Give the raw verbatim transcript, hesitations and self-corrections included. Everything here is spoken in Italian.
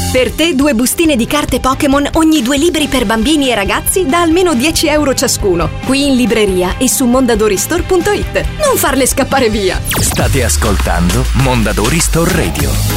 Per te due bustine di carte Pokémon ogni due libri per bambini e ragazzi da almeno dieci euro ciascuno. Qui in libreria e su mondadoristore punto it. Non farle scappare via. State ascoltando Mondadori Store Radio.